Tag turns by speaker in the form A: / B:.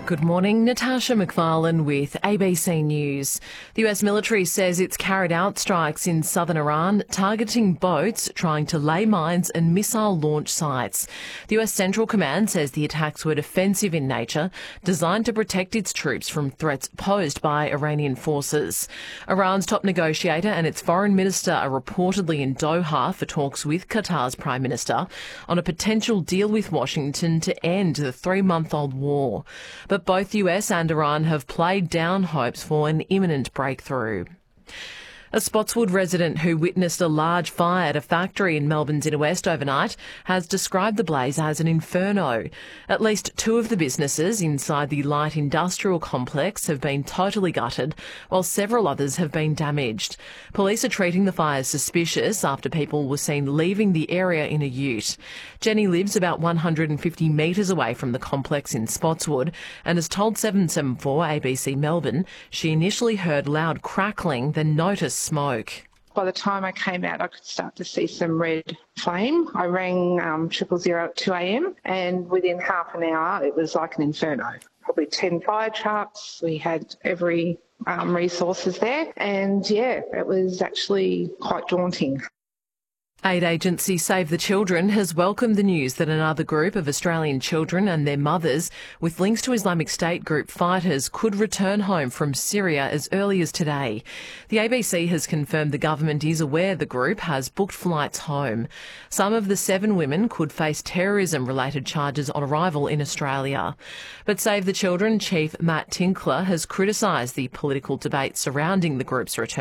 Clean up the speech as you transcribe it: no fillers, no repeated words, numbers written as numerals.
A: Good morning, Natasha McFarlane with ABC News. The US military says it's carried out strikes in southern Iran targeting boats trying to lay mines and missile launch sites. The US Central Command says the attacks were defensive in nature, designed to protect its troops from threats posed by Iranian forces. Iran's top negotiator and its foreign minister are reportedly in Doha for talks with Qatar's Prime Minister on a potential deal with Washington to end the 3-month-old war. But both US and Iran have played down hopes for an imminent breakthrough. A Spotswood resident who witnessed a large fire at a factory in Melbourne's Inner West overnight has described the blaze as an inferno. At least 2 of the businesses inside the light industrial complex have been totally gutted, while several others have been damaged. Police are treating the fire as suspicious after people were seen leaving the area in a ute. Jenny lives about 150 metres away from the complex in Spotswood and has told 774 ABC Melbourne she initially heard loud crackling, then noticed smoke.
B: By the time I came out, I could start to see some red flame. I rang 000 at 2 a.m. and within half an hour, it was like an inferno. Probably 10 fire trucks. We had every resources there. And yeah, it was actually quite daunting.
A: Aid agency Save the Children has welcomed the news that another group of Australian children and their mothers with links to Islamic State group fighters could return home from Syria as early as today. The ABC has confirmed the government is aware the group has booked flights home. Some of the 7 women could face terrorism-related charges on arrival in Australia. But Save the Children chief Matt Tinkler has criticised the political debate surrounding the group's return.